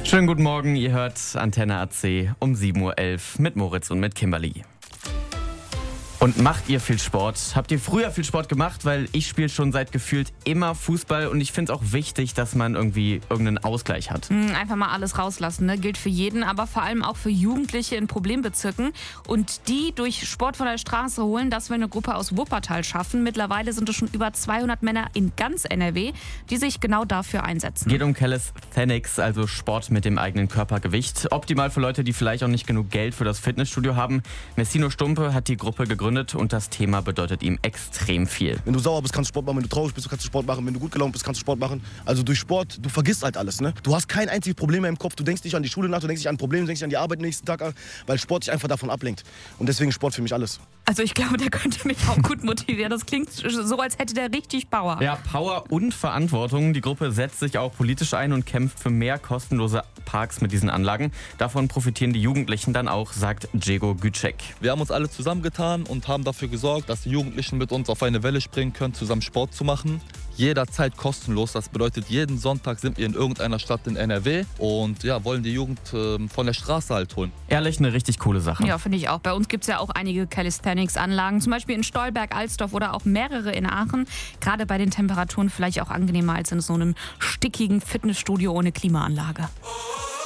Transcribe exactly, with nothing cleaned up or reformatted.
Schönen guten Morgen, ihr hört Antenne A C um sieben Uhr elf mit Moritz und mit Kimberly. Und macht ihr viel Sport? Habt ihr früher viel Sport gemacht? Weil ich spiele schon seit gefühlt immer Fußball und ich finde es auch wichtig, dass man irgendwie irgendeinen Ausgleich hat. Einfach mal alles rauslassen, ne? Gilt für jeden, aber vor allem auch für Jugendliche in Problembezirken. Und die durch Sport von der Straße holen, das will eine Gruppe aus Wuppertal schaffen. Mittlerweile sind es schon über zweihundert Männer in ganz N R W, die sich genau dafür einsetzen. Geht um Calisthenics, also Sport mit dem eigenen Körpergewicht. Optimal für Leute, die vielleicht auch nicht genug Geld für das Fitnessstudio haben. Messino Stumpe hat die Gruppe gegründet und das Thema bedeutet ihm extrem viel. Wenn du sauer bist, kannst du Sport machen. Wenn du traurig bist, kannst du Sport machen. Wenn du gut gelaunt bist, kannst du Sport machen. Also durch Sport, du vergisst halt alles. Ne? Du hast kein einziges Problem mehr im Kopf. Du denkst nicht an die Schule nach, du denkst nicht an Probleme, du denkst nicht an die Arbeit den nächsten Tag an, weil Sport dich einfach davon ablenkt. Und deswegen Sport für mich alles. Also ich glaube, der könnte mich auch gut motivieren. Das klingt so, als hätte der richtig Power. Ja, Power und Verantwortung. Die Gruppe setzt sich auch politisch ein und kämpft für mehr kostenlose Parks mit diesen Anlagen. Davon profitieren die Jugendlichen dann auch, sagt Jego Gücek. Wir haben uns alle zusammengetan und haben dafür gesorgt, dass die Jugendlichen mit uns auf eine Welle springen können, zusammen Sport zu machen. Jederzeit kostenlos. Das bedeutet, jeden Sonntag sind wir in irgendeiner Stadt in N R W und ja, wollen die Jugend äh, von der Straße halt holen. Ehrlich, eine richtig coole Sache. Ja, finde ich auch. Bei uns gibt es ja auch einige Calisthenics-Anlagen, zum Beispiel in Stolberg, Alsdorf oder auch mehrere in Aachen. Gerade bei den Temperaturen vielleicht auch angenehmer als in so einem stickigen Fitnessstudio ohne Klimaanlage.